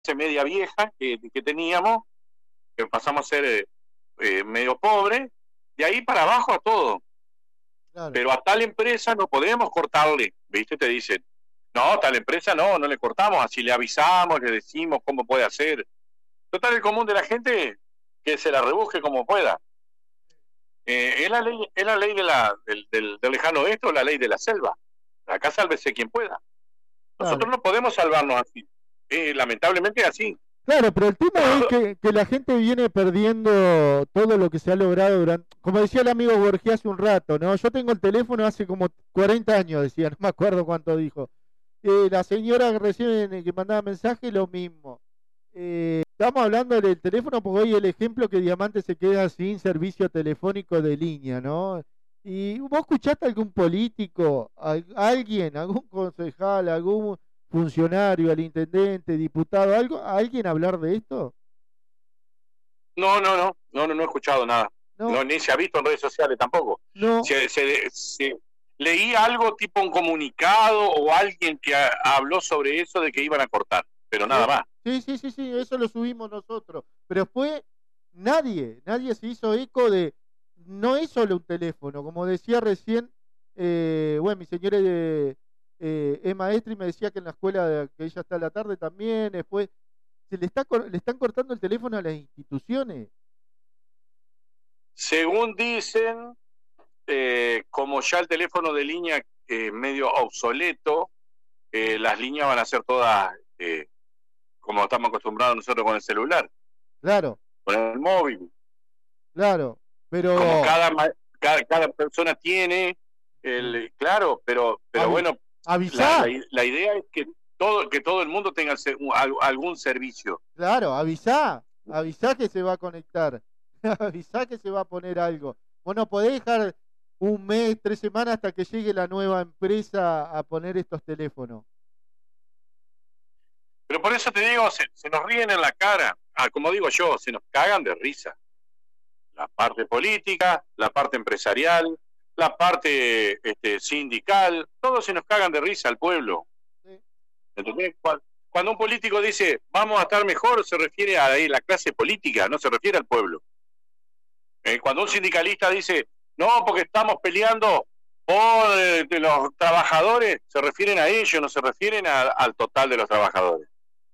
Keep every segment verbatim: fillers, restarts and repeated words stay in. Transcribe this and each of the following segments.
media vieja que, que teníamos, que pasamos a ser eh, eh, medio pobres, de ahí para abajo a todo. Claro. Pero a tal empresa no podemos cortarle, ¿viste? Te dicen, no, tal empresa no, no le cortamos, así le avisamos, le decimos cómo puede hacer. Total, el común de la gente que se la rebusque como pueda. Eh, es la ley, es la ley de la, del, del, del lejano oeste o la ley de la selva. Acá sálvese quien pueda. Nosotros claro. no podemos salvarnos así. Eh, lamentablemente así. Claro, pero el tema es que, que la gente viene perdiendo todo lo que se ha logrado durante... Como decía el amigo Borges hace un rato, ¿no? Yo tengo el teléfono hace como cuarenta años, decía, no me acuerdo cuánto dijo. Eh, la señora que recién que mandaba mensaje, lo mismo. Eh, estamos hablando del teléfono porque hoy el ejemplo que Diamante se queda sin servicio telefónico de línea, ¿no? ¿Y vos escuchaste a algún político, a, a alguien, algún concejal, algún funcionario, al intendente, diputado, algo, a alguien hablar de esto? No, no, no, no, no, no he escuchado nada. No. No, ni se ha visto en redes sociales tampoco. No. Se, se, se, leí algo tipo un comunicado o alguien que a, habló sobre eso de que iban a cortar, pero nada más. Sí, sí, sí, sí, eso lo subimos nosotros. Pero fue nadie, nadie se hizo eco de, no es solo un teléfono, como decía recién, eh, bueno, mi señora de, eh, es maestra y me decía que en la escuela de, que ella está a la tarde también, después, se le, está, le están cortando el teléfono a las instituciones. Según dicen, eh, como ya el teléfono de línea es eh, medio obsoleto, eh, las líneas van a ser todas... Eh, como estamos acostumbrados nosotros con el celular. Claro. Con el móvil. Claro, pero... Como cada, cada, cada persona tiene, el claro, pero pero Avi bueno, avisá. La, la, la idea es que todo, que todo el mundo tenga algún servicio. Claro, avisá, avisá que se va a conectar, avisá que se va a poner algo. Vos no podés dejar un mes, tres semanas hasta que llegue la nueva empresa a poner estos teléfonos. Pero por eso te digo, se, se nos ríen en la cara. Ah, como digo yo, se nos cagan de risa. La parte política, la parte empresarial, la parte este, sindical, todos se nos cagan de risa al pueblo. Sí. ¿Entendés? Cuando un político dice, vamos a estar mejor, se refiere a la clase política, no se refiere al pueblo. Eh, cuando un sindicalista dice, no, porque estamos peleando por eh, de los trabajadores, se refieren a ellos, no se refieren a, al total de los trabajadores.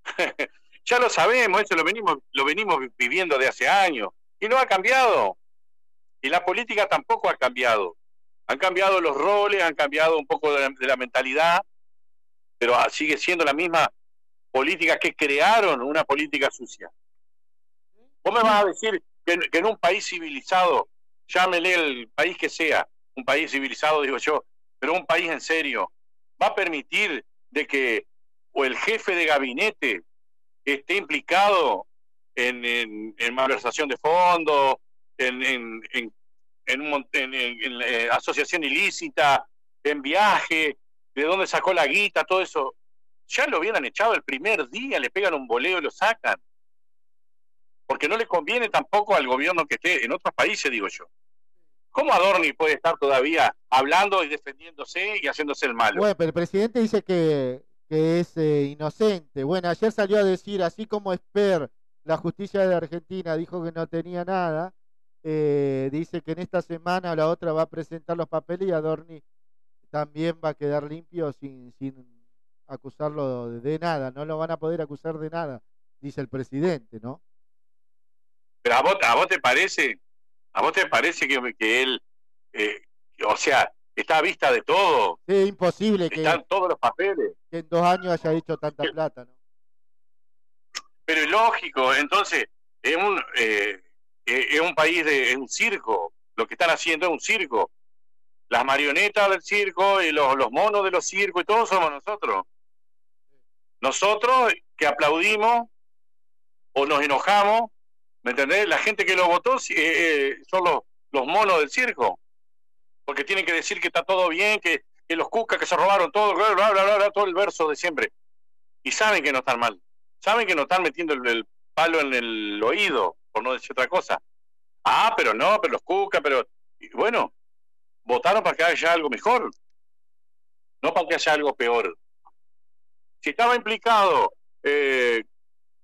Ya lo sabemos, eso lo venimos, lo venimos viviendo de hace años y no ha cambiado. Y la política tampoco ha cambiado. Han cambiado los roles, han cambiado un poco de la, de la mentalidad, pero sigue siendo la misma política que crearon, una política sucia. ¿Vos me vas a decir que, que en un país civilizado, llámele el país que sea, un país civilizado, digo yo, pero un país en serio, va a permitir de que o el jefe de gabinete esté implicado en, en, en malversación de fondos, en, en, en, en, un, en, en, en eh, asociación ilícita, en viaje, de dónde sacó la guita, todo eso? Ya lo hubieran echado el primer día, le pegan un boleo y lo sacan. Porque no le conviene tampoco al gobierno que esté en otros países, digo yo. ¿Cómo Adorni puede estar todavía hablando y defendiéndose y haciéndose el malo? Bueno, pero el presidente dice que... que es eh, inocente. Bueno, ayer salió a decir, así como Esper, la justicia de Argentina, dijo que no tenía nada, eh, dice que en esta semana o la otra va a presentar los papeles y Adorni también va a quedar limpio sin, sin acusarlo de, de nada, no lo van a poder acusar de nada, dice el presidente, ¿no? Pero a vos, a vos te parece, a vos te parece que, que él, eh, o sea, está a vista de todo. Sí, es imposible que... Están todos los papeles. Que en dos años haya hecho tanta ¿Qué? plata, ¿no? Pero es lógico, entonces, es un, eh, es un país, de, es un circo. Lo que están haciendo es un circo. Las marionetas del circo y los, los monos de los circos y todos somos nosotros. Nosotros que aplaudimos o nos enojamos, ¿me entendés? La gente que lo votó eh, eh, son los, los monos del circo. Porque tienen que decir que está todo bien, que, que los cucas que se robaron todo, bla, bla, bla, bla, todo el verso de siempre. Y saben que no están mal. Saben que no están metiendo el, el palo en el oído, por no decir otra cosa. Ah, pero no, pero los cucas, pero... Y bueno, votaron para que haya algo mejor, no para que haya algo peor. Si estaba implicado eh,